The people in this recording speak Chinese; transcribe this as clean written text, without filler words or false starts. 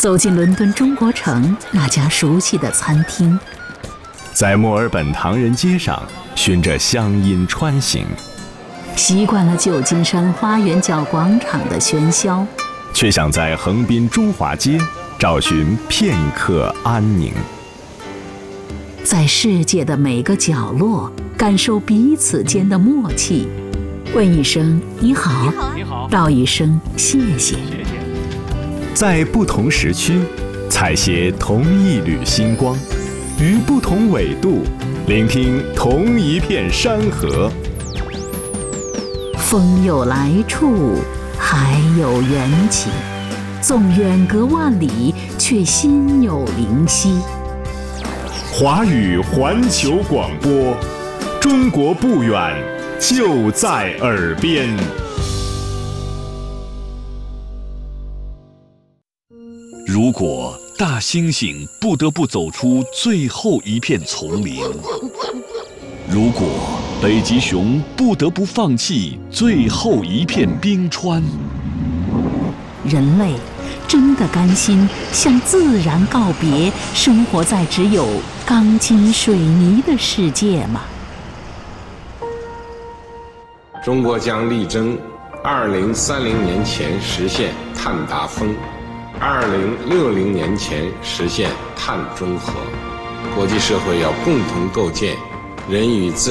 走进伦敦中国城那家熟悉的餐厅， 在墨尔本唐人街上循着乡音穿行， 习惯了旧金山花园角广场的喧嚣， 却想在横滨中华街找寻片刻安宁。 在世界的每个角落感受彼此间的默契，问一声你好，道一声谢谢。 在不同时区采撷同一缕星光，于不同纬度聆听同一片山河。 风有来处，海有缘起，纵远隔万里，却心有灵犀。 华语环球广播，中国不远，就在耳边。 如果大猩猩不得不走出最后一片丛林，如果北极熊不得不放弃最后一片冰川， 人类真的甘心向自然告别，生活在只有钢筋水泥的世界吗？ 中国将力争2030年前实现碳达峰，2060年前实现碳中和。国际社会要共同构建人与自然